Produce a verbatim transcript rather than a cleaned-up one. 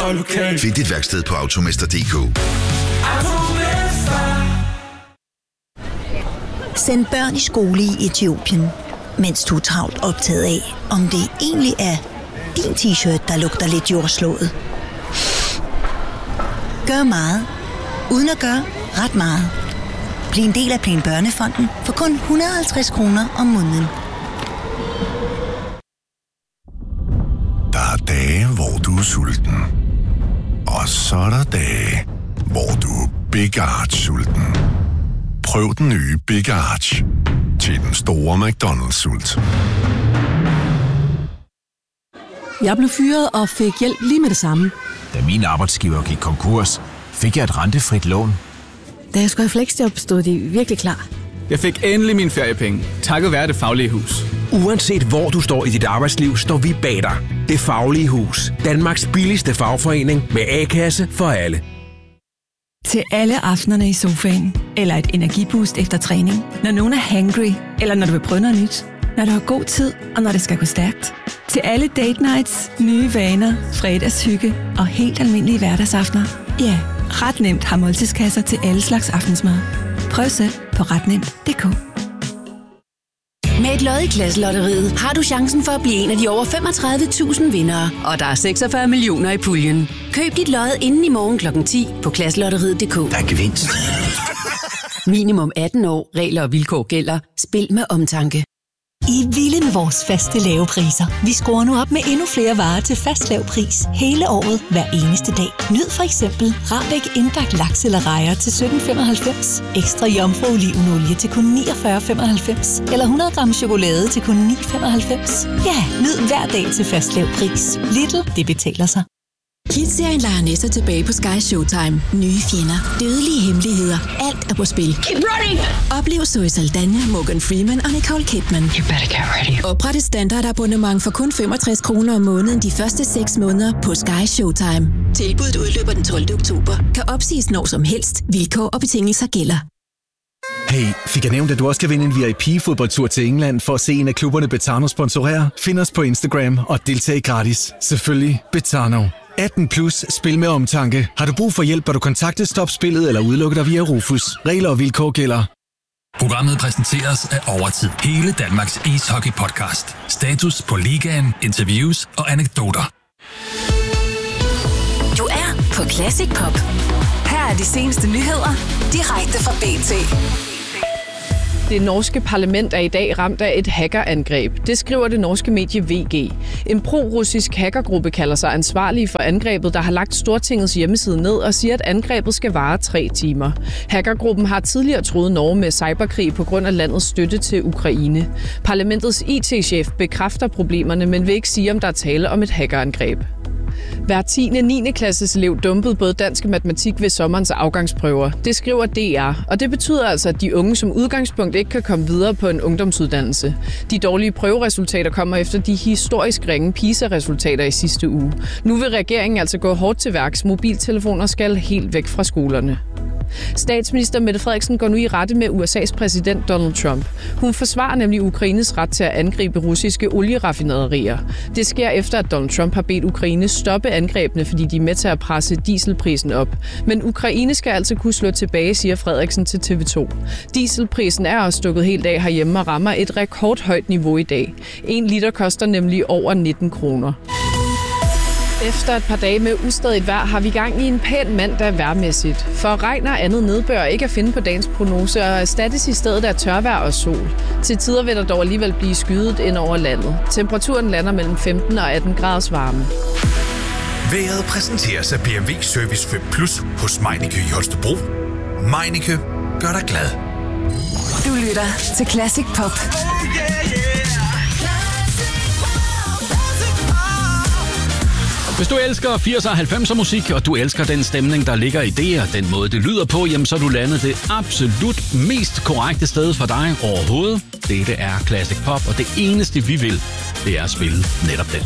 og lokal. Find dit værksted på automester punktum d k. Send børn i skole i Etiopien, mens du er travlt optaget af, om det egentlig er din t-shirt, der lugter lidt jordslået. Gør meget, uden at gøre ret meget. Bliv en del af Plan Børnefonden for kun et hundrede og halvtreds kroner om måneden. Der er dage, hvor du er sulten. Og så er der dage, hvor du er Big Arch-sulten. Prøv den nye Big Arch til den store McDonald's-sult. Jeg blev fyret og fik hjælp lige med det samme. Da min arbejdsgiver gik konkurs, fik jeg et rentefrit lån. Da jeg skulle have fleksjob, stod de virkelig klar. Jeg fik endelig mine feriepenge, takket være Det Faglige Hus. Uanset hvor du står i dit arbejdsliv, står vi bag dig. Det Faglige Hus. Danmarks billigste fagforening med A-kasse for alle. Til alle aftenerne i sofaen, eller et energiboost efter træning, når nogen er hangry, eller når du vil prøve noget nyt, når du har god tid, og når det skal gå stærkt. Til alle date nights, nye vaner, fredagshygge og helt almindelige hverdagsaftener. Ja, ret nemt har måltidskasser til alle slags aftensmad. Prøv selv på ret nemt punktum d k. Med et lod i Klasselotteriet har du chancen for at blive en af de over femogtredive tusind vindere, og der er seksogfyrre millioner i puljen. Køb dit lod inden i morgen klokken ti på klasselotteriet punktum d k. Der er gevinst. Minimum atten år. Regler og vilkår gælder. Spil med omtanke. I er vilde med vores faste lave priser. Vi skruer nu op med endnu flere varer til fast lav pris. Hele året, hver eneste dag. Nyd for eksempel Rabeck indbagt laks eller rejer til sytten femoghalvfems. Ekstra jomfru olivenolie til kun niogfyrre femoghalvfems. Eller hundrede gram chokolade til kun ni femoghalvfems. Ja, nyd hver dag til fast lav pris. Lidl, det betaler sig. Kids-serien leger næster tilbage på Sky Showtime. Nye fjender, dødelige hemmeligheder, alt er på spil. Keep running! Oplev Zoe Saldana, Morgan Freeman og Nicole Kidman. You better get ready. Opret et standardabonnement for kun femogtres kroner om måneden de første seks måneder på Sky Showtime. Tilbuddet udløber den tolvte oktober. Kan opsiges når som helst. Vilkår og betingelser gælder. Hey, fik jeg nævnt, at du også kan vinde en V I P-fodboldtur til England for at se en af klubberne Betano sponsorere? Find os på Instagram og deltag gratis. Selvfølgelig Betano. atten plus, spil med omtanke. Har du brug for hjælp, bør du kontakte Stop Spillet eller udelukke dig via Rufus. Regler og vilkår gælder. Programmet præsenteres af Overtid. Hele Danmarks ishockey-podcast. Status på ligaen, interviews og anekdoter. Du er på Classic Pop. Her er de seneste nyheder, direkte fra B T. Det norske parlament er i dag ramt af et hackerangreb. Det skriver det norske medie V G. En pro-russisk hackergruppe kalder sig ansvarlige for angrebet, der har lagt Stortingets hjemmeside ned og siger, at angrebet skal vare tre timer. Hackergruppen har tidligere truet Norge med cyberkrig på grund af landets støtte til Ukraine. Parlamentets I T-chef bekræfter problemerne, men vil ikke sige, om der er tale om et hackerangreb. Hver tiende niende klasses elev dumpede både dansk og matematik ved sommerens afgangsprøver. Det skriver D R, og det betyder altså, at de unge som udgangspunkt ikke kan komme videre på en ungdomsuddannelse. De dårlige prøveresultater kommer efter de historisk ringe PISA-resultater i sidste uge. Nu vil regeringen altså gå hårdt til værks. Mobiltelefoner skal helt væk fra skolerne. Statsminister Mette Frederiksen går nu i rette med U S A's præsident Donald Trump. Hun forsvarer nemlig Ukraines ret til at angribe russiske olieraffinaderier. Det sker efter, at Donald Trump har bedt Ukraine stoppe angrebene, fordi de er med til at presse dieselprisen op. Men Ukraine skal altså kunne slå tilbage, siger Frederiksen til T V to. Dieselprisen er også stukket helt af herhjemme og rammer et rekordhøjt niveau i dag. En liter koster nemlig over nitten kroner. Efter et par dage med ustadigt vejr har vi gang i en pæn mandag vejrmæssigt. For regn og andet nedbør er ikke at finde på dagens prognose og erstattes i stedet af tørvejr og sol. Til tider vil der dog alligevel blive skydet ind over landet. Temperaturen lander mellem femten og atten graders varme. Vejret præsenteres af B M W Service fem plus hos Meineke i Holstebro. Meineke gør dig glad. Du lytter til Classic Pop. Hvis du elsker firser og halvfemser musik, og du elsker den stemning, der ligger i det, og den måde, det lyder på, jamen så er du landet det absolut mest korrekte sted for dig overhovedet. Dette er Classic Pop, og det eneste vi vil, det er at spille netop den.